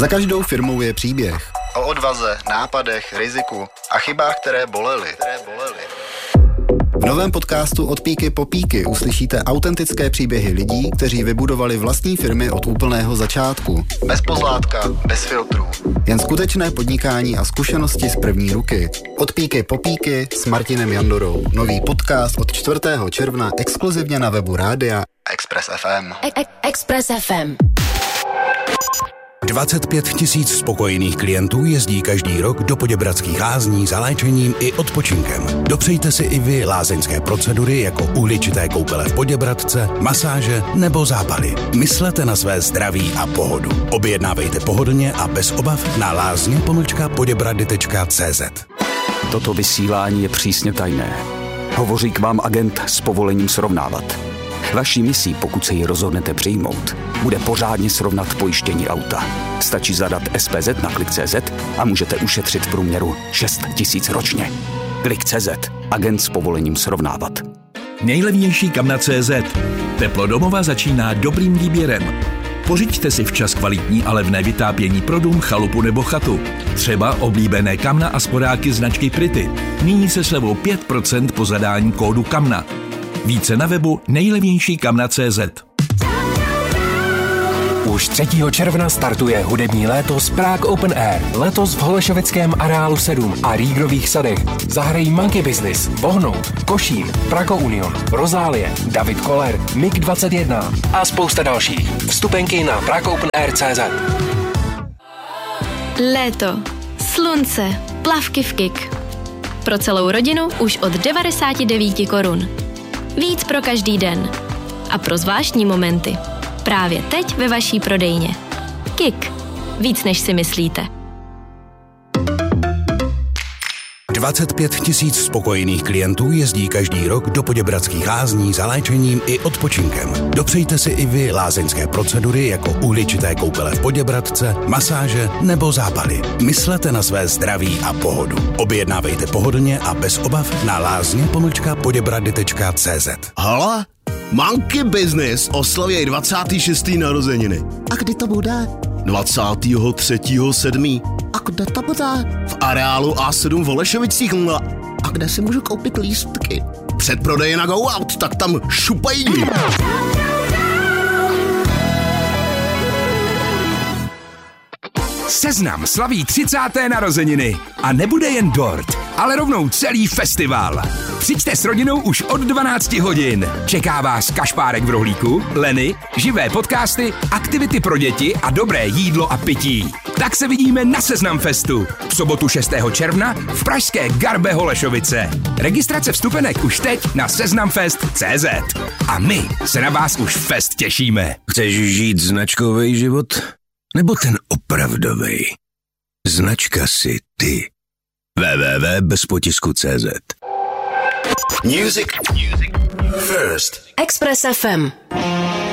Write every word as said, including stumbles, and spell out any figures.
Za každou firmou je příběh. O odvaze, nápadech, riziku a chybách, které bolely. V novém podcastu Od píky po píky uslyšíte autentické příběhy lidí, kteří vybudovali vlastní firmy od úplného začátku. Bez pozlátka, bez filtrů. Jen skutečné podnikání a zkušenosti z první ruky. Od píky po píky s Martinem Jandorou. Nový podcast od čtvrtého června exkluzivně na webu rádia Express F M. Express F M. dvacet pět tisíc spokojených klientů jezdí každý rok do Poděbradských lázní za léčením i odpočinkem. Dopřejte si i vy lázeňské procedury jako uhličité koupele v Poděbradce, masáže nebo zápaly. Myslete na své zdraví a pohodu. Objednávejte pohodlně a bez obav na lázně pomlčka poděbrady tečka cé zet. Toto vysílání je přísně tajné. Hovoří k vám agent s povolením srovnávat. Vaší misí, pokud se ji rozhodnete přijmout, bude pořádně srovnat pojištění auta. Stačí zadat S P Z na klik tečka cé zet a můžete ušetřit v průměru šest tisíc ročně. klik tečka cé zet. Agent s povolením srovnávat. Nejlevnější kamna tečka cé zet. Teplo domova začíná dobrým výběrem. Pořiďte si včas kvalitní a levné vytápění pro dům, chalupu nebo chatu. Třeba oblíbené kamna a sporáky značky Pretty. Nyní se slevou pět procent po zadání kódu kamna. Více na webu nejlevnější kamna tečka cé zet. Už třetího června startuje hudební léto z Prague Open Air. Letos v Holešovickém areálu sedm a Rígrových sadech zahrají Monkey Business, Bohnout, Košín, Prago Union, Rozálie, David Koller, Mig dvacet jedna a spousta dalších. Vstupenky na prague open air tečka cé zet. Léto, slunce, plavky v Kik. Pro celou rodinu už od devadesát devět korun. Víc pro každý den. A pro zvláštní momenty. Právě teď ve vaší prodejně. Kik. Víc než si myslíte. dvacet pět tisíc spokojených klientů jezdí každý rok do Poděbradských lázní za léčením i odpočinkem. Dopřejte si i vy lázeňské procedury jako uhličité koupele v Poděbradce, masáže nebo zápaly. Myslete na své zdraví a pohodu. Objednávejte pohodlně a bez obav na lázně pomlčka poděbrady tečka cé zet. Hala? Monkey Business oslaví dvacáté šesté narozeniny. A kdy to bude? dvacátého třetího sedmého A kde to bude? V areálu A sedm v Holešovicích. A kde si můžu koupit lístky? Předprodeje na Go Out, tak tam šupají. Seznam slaví třicáté narozeniny. A nebude jen dort, ale rovnou celý festival. Přijďte s rodinou už od dvanácti hodin. Čeká vás kašpárek v rohlíku, Leny, živé podcasty, aktivity pro děti a dobré jídlo a pití. Tak se vidíme na Seznam Festu. V sobotu šestého června v pražské Garbe Holešovice. Registrace vstupenek už teď na seznamfest tečka cé zet. A my se na vás už fest těšíme. Chceš žít značkový život? Nebo ten opravdovej? Značka si ty. w w w tečka bez potisku tečka cé zet. Music. Music. First. Express F M.